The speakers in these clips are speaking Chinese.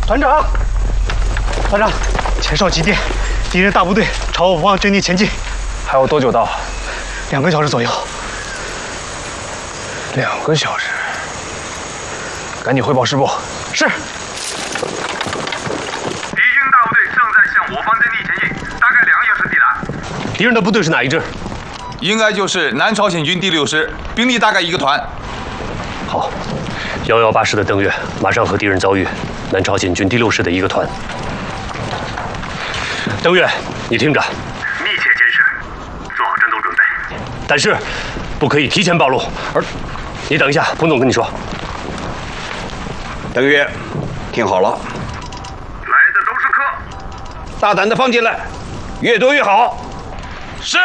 团长，团长，前哨急电，敌人大部队朝我方阵地前进。 还有多久到 ？2个小时左右。 2个小时，赶紧汇报师部。 是。 敌军大部队正在向我方阵地前进，大概2个小时抵达。 敌人的部队是哪一支？ 应该就是南朝鲜军第6师，兵力大概1个团。 好，118师的邓岳马上和敌人遭遇，南朝鲜军第6师的1个团。邓岳，你听着， 密切监视，做好战斗准备。 但是不可以提前暴露。你等一下，彭总跟你说。 邓岳，听好了， 来的都是客， 大胆的放进来，越多越好。 是。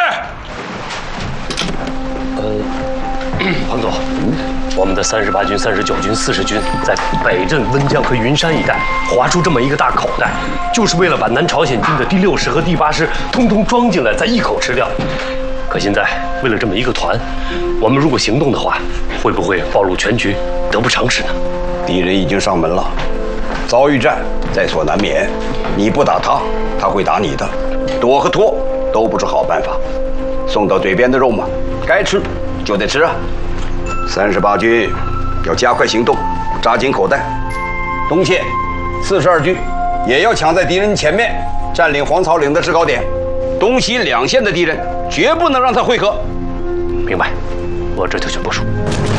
彭总，我们的38军、39军、40军在北镇温江和云山一带划出这么一个大口袋，就是为了把南朝鲜军的第6师和第8师通通装进来，再一口吃掉。可现在为了这么一个团，我们如果行动的话，会不会暴露全局，得不偿失呢？ 敌人已经上门了，遭遇战在所难免。你不打他，他会打你的，躲和拖都不是好办法。送到嘴边的肉嘛，该吃就得吃啊。38军要加快行动，扎紧口袋。东线42军也要抢在敌人前面，占领黄草岭的制高点。东西2线的敌人绝不能让他会合。 明白，我这就去部署。